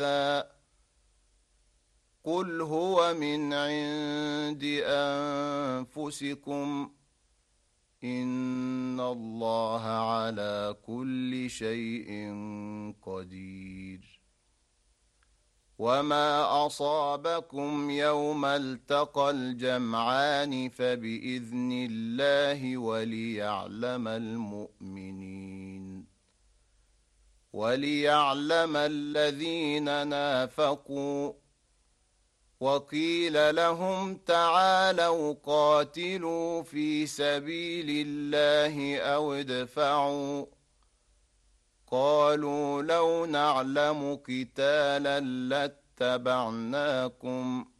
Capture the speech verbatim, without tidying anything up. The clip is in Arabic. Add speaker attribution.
Speaker 1: قل هو من عند أنفسكم إن الله على كل شيء قدير. وما أصابكم يوم التقى الجمعان فبإذن الله وليعلم المؤمنين وليعلم الذين نافقوا. وقيل لهم تعالوا قاتلوا في سبيل الله أو ادفعوا قالوا لو نعلم قتالا لاتبعناكم